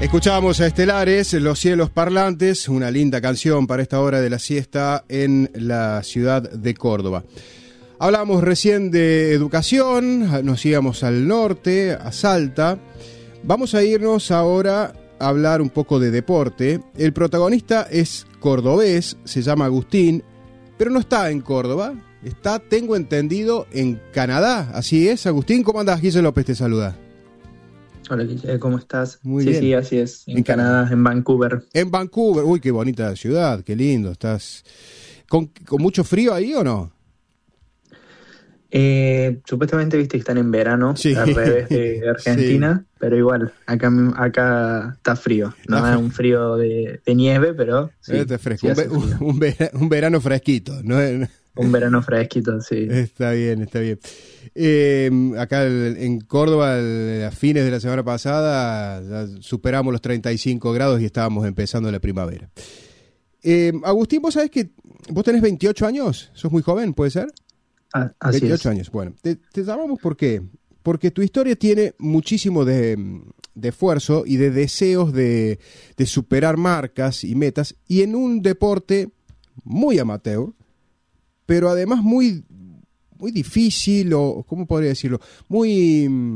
Escuchábamos a Estelares, Los cielos parlantes, una linda canción para esta hora de la siesta en la ciudad de Córdoba. Hablábamos recién de educación, nos íbamos al norte, a Salta. Vamos a irnos ahora a hablar un poco de deporte. El protagonista es cordobés, se llama Agustín, pero no está en Córdoba, está, tengo entendido, en Canadá. Así es, Agustín, ¿cómo andás? Guille López te saluda. Hola, Guille, ¿cómo estás? Muy bien. Sí, así es, en Canadá, en Vancouver. En Vancouver, uy, qué bonita ciudad, qué lindo, estás. ¿Con mucho frío ahí o no? Supuestamente viste que están en verano, Sí. al revés de Argentina, sí. Pero igual, acá está frío. No es un frío de nieve, pero sí. Está fresco. Un verano fresquito, ¿no? Un verano fresquito, sí. Está bien, está bien. Acá en Córdoba, a fines de la semana pasada, ya superamos los 35 grados y estábamos empezando la primavera. Agustín, vos sabés que vos tenés 28 años, sos muy joven, ¿puede ser? Así 28 es. años, bueno. Te llamamos ¿por qué? Porque tu historia tiene muchísimo de esfuerzo y de deseos de superar marcas y metas, y en un deporte muy amateur, pero además muy difícil, o ¿cómo podría decirlo? Muy